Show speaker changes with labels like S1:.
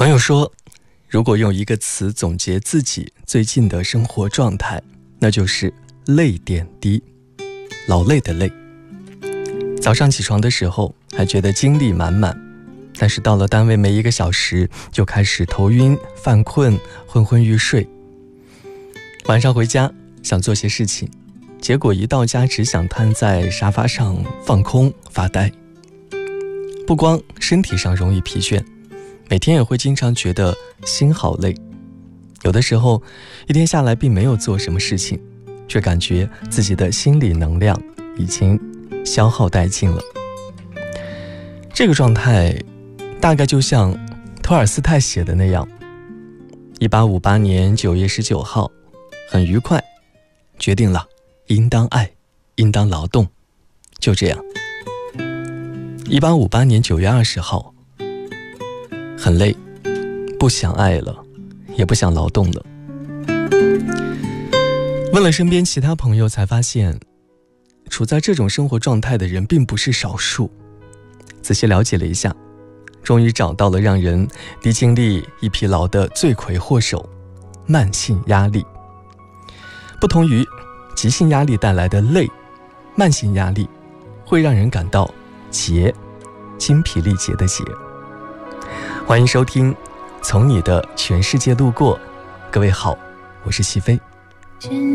S1: 朋友说，如果用一个词总结自己最近的生活状态，那就是累点滴。劳累的累。早上起床的时候还觉得精力满满，但是到了单位没1个小时就开始头晕犯困，昏昏欲睡。晚上回家想做些事情，结果一到家只想瘫在沙发上放空发呆。不光身体上容易疲倦，每天也会经常觉得心好累。有的时候一天下来并没有做什么事情，却感觉自己的心理能量已经消耗殆尽了。这个状态大概就像托尔斯泰写的那样，1858年9月19号，很愉快，决定了，应当爱，应当劳动，就这样。1858年9月20号，很累，不想爱了，也不想劳动了。问了身边其他朋友才发现，处在这种生活状态的人并不是少数。仔细了解了一下，终于找到了让人低精力易疲劳的罪魁祸首——慢性压力。不同于急性压力带来的累，慢性压力会让人感到竭，精疲力竭的竭。欢迎收听《从你的全世界路过》，各位好，我是西飞。